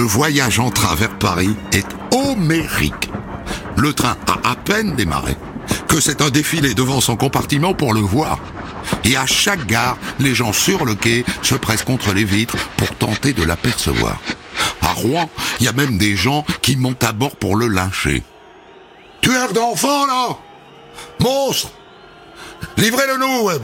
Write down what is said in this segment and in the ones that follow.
voyage en train vers Paris est homérique. Le train a à peine démarré que c'est un défilé devant son compartiment pour le voir. Et à chaque gare, les gens sur le quai se pressent contre les vitres pour tenter de l'apercevoir. À Rouen, il y a même des gens qui montent à bord pour le lyncher. « Tueur d'enfants, là ! Monstre ! Livrez-le-nous !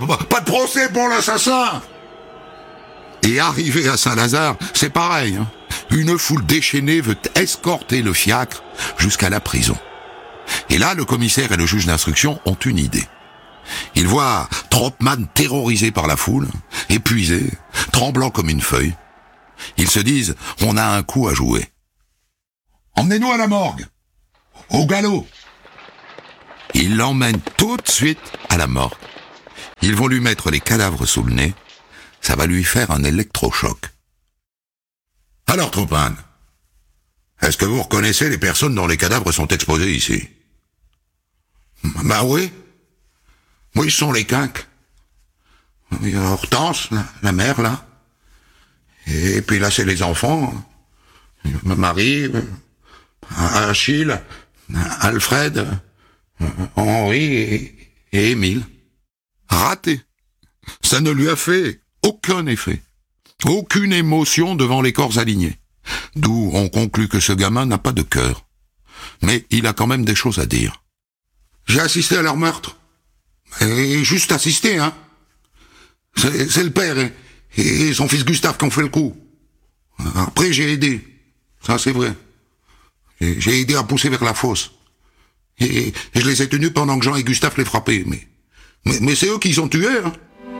Pas de procès pour l'assassin !» Et arrivé à Saint-Lazare, c'est pareil. Une foule déchaînée veut escorter le fiacre jusqu'à la prison. Et là, le commissaire et le juge d'instruction ont une idée. Ils voient Tropman terrorisé par la foule, épuisé, tremblant comme une feuille. Ils se disent, on a un coup à jouer. Emmenez-nous à la morgue, au galop. Ils l'emmènent tout de suite à la morgue. Ils vont lui mettre les cadavres sous le nez. Ça va lui faire un électrochoc. Alors, Tropman, est-ce que vous reconnaissez les personnes dont les cadavres sont exposés ici? Bah oui. Oui, ce sont les quinques. Il y a Hortense, la mère, là. Et puis là, c'est les enfants. Marie, Achille, Alfred, Henri et Émile. Raté. Ça ne lui a fait aucun effet. Aucune émotion devant les corps alignés. D'où on conclut que ce gamin n'a pas de cœur. Mais il a quand même des choses à dire. J'ai assisté à leur meurtre. Et juste assisté, hein. C'est le père et son fils Gustave qui ont fait le coup. Après, j'ai aidé. Ça, c'est vrai. J'ai aidé à pousser vers la fosse. Et je les ai tenus pendant que Jean et Gustave les frappaient. Mais c'est eux qui les ont tués, hein.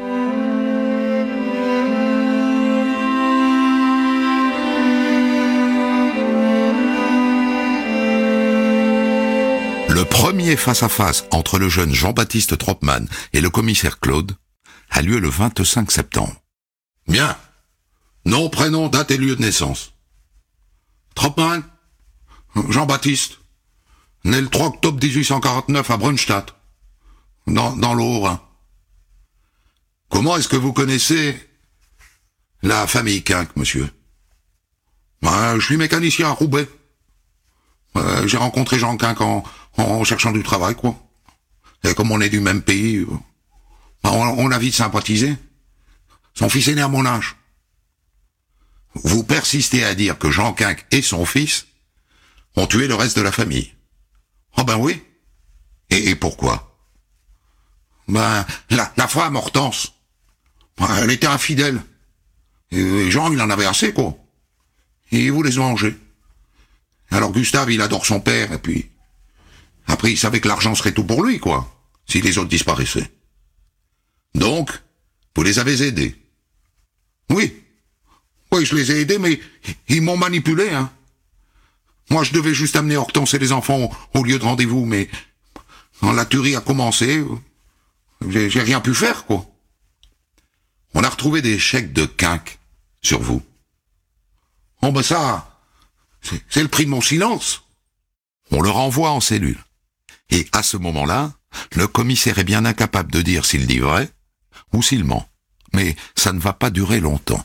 Le premier face-à-face entre le jeune Jean-Baptiste Tropman et le commissaire Claude a lieu le 25 septembre. Bien. Nom, prénom, date et lieu de naissance. Tropman, Jean-Baptiste, né le 3 octobre 1849 à Brunstadt, dans le Haut-Rhin. Comment est-ce que vous connaissez la famille Quinque, monsieur? Je suis mécanicien à Roubaix. J'ai rencontré Jean Quinque en cherchant du travail, quoi. Et comme on est du même pays, on a vite sympathisé. Son fils est né à mon âge. Vous persistez à dire que Jean Quinque et son fils ont tué le reste de la famille. Ah ben oui. Et pourquoi? La femme, Hortense, elle était infidèle. Et Jean, il en avait assez, quoi. Et il voulait se venger. Alors Gustave, il adore son père, et puis... Après, il savait que l'argent serait tout pour lui, quoi, si les autres disparaissaient. Donc, vous les avez aidés. Oui, je les ai aidés, mais ils m'ont manipulé, hein. Moi, je devais juste amener Hortense et les enfants au lieu de rendez-vous, mais quand la tuerie a commencé, j'ai rien pu faire, quoi. On a retrouvé des chèques de Quinque sur vous. Oh ben ça, c'est le prix de mon silence. On le renvoie en cellule. Et à ce moment-là, le commissaire est bien incapable de dire s'il dit vrai ou s'il ment. Mais ça ne va pas durer longtemps.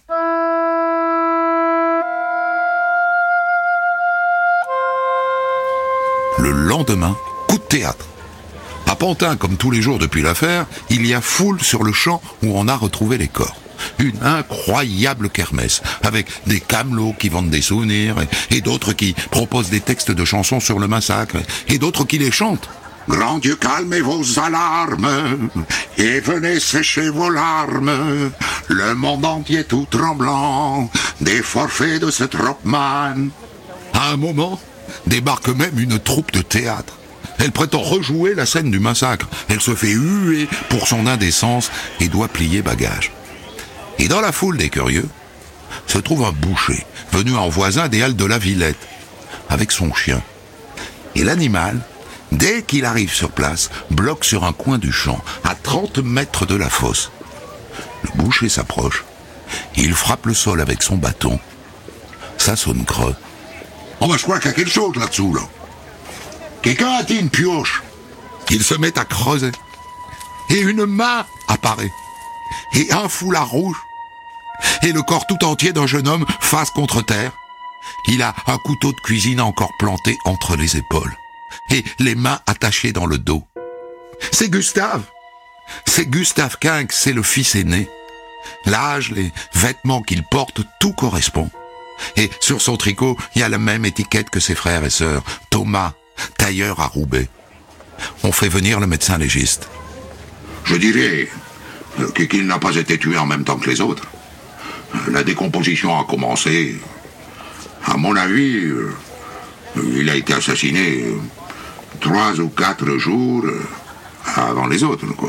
Le lendemain, coup de théâtre. À Pantin, comme tous les jours depuis l'affaire, il y a foule sur le champ où on a retrouvé les corps. Une incroyable kermesse, avec des camelots qui vendent des souvenirs, et d'autres qui proposent des textes de chansons sur le massacre, et d'autres qui les chantent. Grand Dieu, calmez vos alarmes, et venez sécher vos larmes, le monde entier tout tremblant, des forfaits de ce Tropman. À un moment, débarque même une troupe de théâtre. Elle prétend rejouer la scène du massacre. Elle se fait huer pour son indécence et doit plier bagage. Et dans la foule des curieux, se trouve un boucher, venu en voisin des Halles de la Villette, avec son chien. Et l'animal, dès qu'il arrive sur place, bloque sur un coin du champ, à 30 mètres de la fosse. Le boucher s'approche. Il frappe le sol avec son bâton. Ça sonne creux. Oh ben je crois qu'il y a quelque chose là-dessous, là. Quelqu'un a-t-il une pioche? Il se met à creuser. Et une main apparaît. Et un foulard rouge. Et le corps tout entier d'un jeune homme face contre terre. Il a un couteau de cuisine encore planté entre les épaules et les mains attachées dans le dos. C'est Gustave. C'est Gustave Quinck, c'est le fils aîné. L'âge, les vêtements qu'il porte, tout correspond. Et sur son tricot, il y a la même étiquette que ses frères et sœurs. Thomas, tailleur à Roubaix. On fait venir le médecin légiste. Je dirais qu'il n'a pas été tué en même temps que les autres. La décomposition a commencé. À mon avis, il a été assassiné 3 ou 4 jours avant les autres, quoi.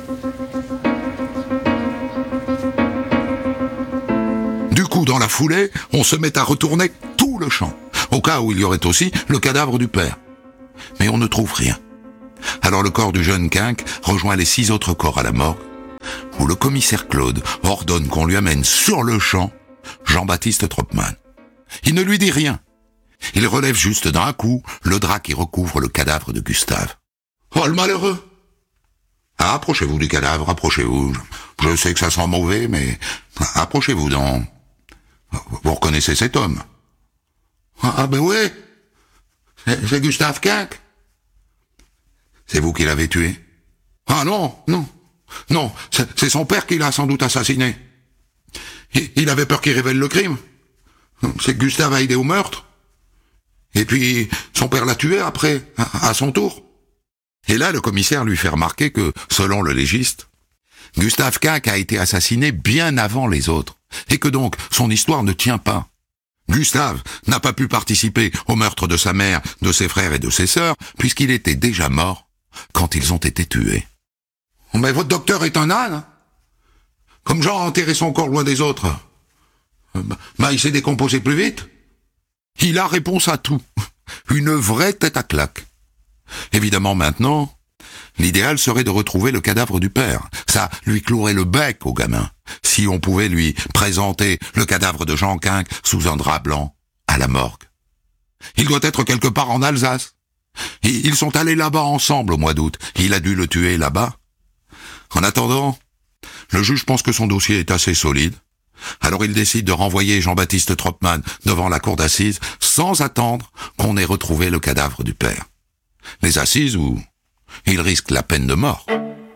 Du coup, dans la foulée, on se met à retourner tout le champ, au cas où il y aurait aussi le cadavre du père. Mais on ne trouve rien. Alors le corps du jeune Quinck rejoint les 6 autres corps à la morgue, où le commissaire Claude ordonne qu'on lui amène sur le champ Jean-Baptiste Tropman. Il ne lui dit rien. Il relève juste d'un coup le drap qui recouvre le cadavre de Gustave. Oh, le malheureux! Ah, approchez-vous du cadavre, approchez-vous. Je sais que ça sent mauvais, mais approchez-vous donc. Vous reconnaissez cet homme? Ah ben oui! C'est Gustave Quinck. C'est vous qui l'avez tué? Ah non, c'est son père qui l'a sans doute assassiné. Il avait peur qu'il révèle le crime. C'est que Gustave a aidé au meurtre. Et puis, son père l'a tué après, à son tour. Et là, le commissaire lui fait remarquer que, selon le légiste, Gustave Quinck a été assassiné bien avant les autres, et que donc son histoire ne tient pas. Gustave n'a pas pu participer au meurtre de sa mère, de ses frères et de ses sœurs, puisqu'il était déjà mort quand ils ont été tués. Mais votre docteur est un âne. Comme Jean a enterré son corps loin des autres. Il s'est décomposé plus vite. Il a réponse à tout. Une vraie tête à claque. Évidemment, maintenant, l'idéal serait de retrouver le cadavre du père. Ça lui clouerait le bec au gamin. Si on pouvait lui présenter le cadavre de Jean Quinck sous un drap blanc à la morgue. Il doit être quelque part en Alsace. Ils sont allés là-bas ensemble au mois d'août. Il a dû le tuer là-bas. En attendant, le juge pense que son dossier est assez solide. Alors il décide de renvoyer Jean-Baptiste Tropman devant la cour d'assises sans attendre qu'on ait retrouvé le cadavre du père. Les assises où il risque la peine de mort.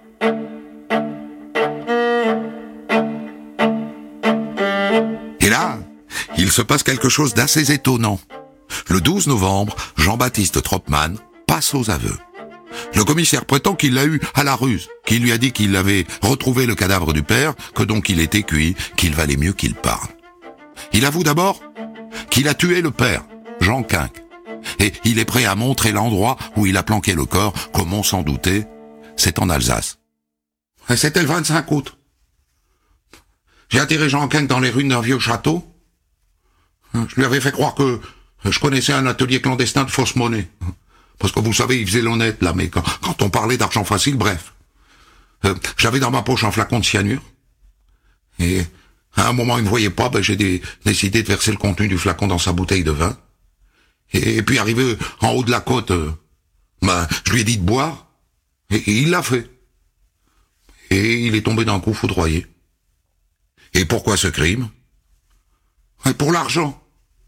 Et là, il se passe quelque chose d'assez étonnant. Le 12 novembre, Jean-Baptiste Tropman passe aux aveux. Le commissaire prétend qu'il l'a eu à la ruse, qu'il lui a dit qu'il avait retrouvé le cadavre du père, que donc il était cuit, qu'il valait mieux qu'il parle. Il avoue d'abord qu'il a tué le père, Jean Quinck, et il est prêt à montrer l'endroit où il a planqué le corps, comme on s'en doutait, c'est en Alsace. C'était le 25 août. J'ai atterré Jean Quinck dans les ruines d'un vieux château. Je lui avais fait croire que je connaissais un atelier clandestin de fausse monnaie. Parce que vous savez, il faisait l'honnête, là, mais quand on parlait d'argent facile, bref. J'avais dans ma poche un flacon de cyanure. Et à un moment, il ne me voyait pas, j'ai décidé de verser le contenu du flacon dans sa bouteille de vin. Et puis, arrivé en haut de la côte, je lui ai dit de boire. Et il l'a fait. Et il est tombé d'un coup foudroyé. Et pourquoi ce crime? Pour l'argent.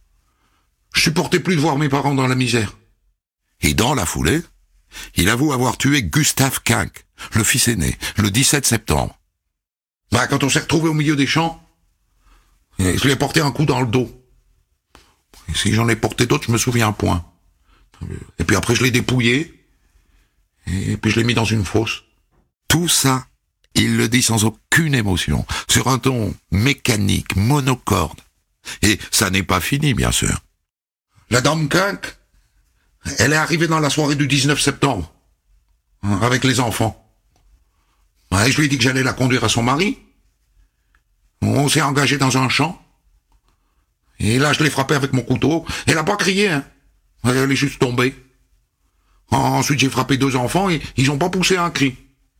Je supportais plus de voir mes parents dans la misère. Et dans la foulée, il avoue avoir tué Gustave Quinck, le fils aîné, le 17 septembre. Quand on s'est retrouvé au milieu des champs, je lui ai porté un coup dans le dos. Et si j'en ai porté d'autres, je me souviens point. Et puis après, je l'ai dépouillé, et puis je l'ai mis dans une fosse. Tout ça, il le dit sans aucune émotion, sur un ton mécanique, monocorde. Et ça n'est pas fini, bien sûr. La dame Quinck, elle est arrivée dans la soirée du 19 septembre, avec les enfants. Je lui ai dit que j'allais la conduire à son mari. On s'est engagé dans un champ. Et là, je l'ai frappée avec mon couteau. Elle n'a pas crié, hein. Elle est juste tombée. Ensuite, j'ai frappé 2 enfants et ils n'ont pas poussé un cri.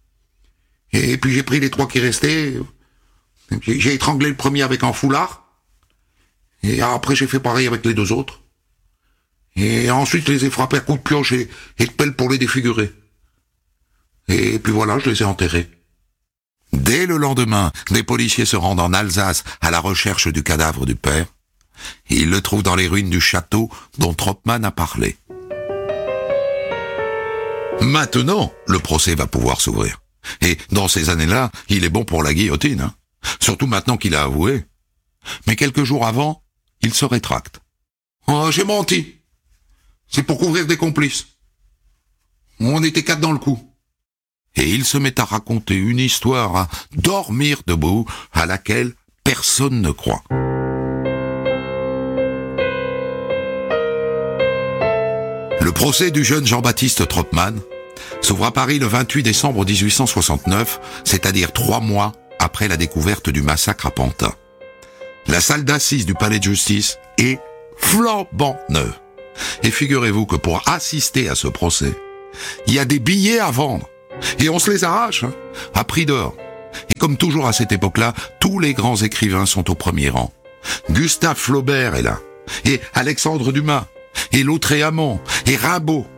Et puis, j'ai pris les 3 qui restaient. J'ai étranglé le premier avec un foulard. Et après, j'ai fait pareil avec les 2 autres. Et ensuite, je les ai frappés à coups de pioche et de pelle pour les défigurer. Et puis voilà, je les ai enterrés. Dès le lendemain, des policiers se rendent en Alsace à la recherche du cadavre du père. Et il le trouve dans les ruines du château dont Tropman a parlé. Maintenant, le procès va pouvoir s'ouvrir. Et dans ces années-là, il est bon pour la guillotine, hein. Surtout maintenant qu'il a avoué. Mais quelques jours avant, il se rétracte. « Oh, j'ai menti. C'est pour couvrir des complices. On était 4 dans le coup. » Et il se met à raconter une histoire à dormir debout, à laquelle personne ne croit. Le procès du jeune Jean-Baptiste Tropman s'ouvre à Paris le 28 décembre 1869, c'est-à-dire 3 mois après la découverte du massacre à Pantin. La salle d'assises du palais de justice est flambant neuve. Et figurez-vous que pour assister à ce procès, il y a des billets à vendre. Et on se les arrache, hein, à prix d'or. Et comme toujours à cette époque-là, tous les grands écrivains sont au premier rang. Gustave Flaubert est là, et Alexandre Dumas, et Lautréamont, et Rimbaud,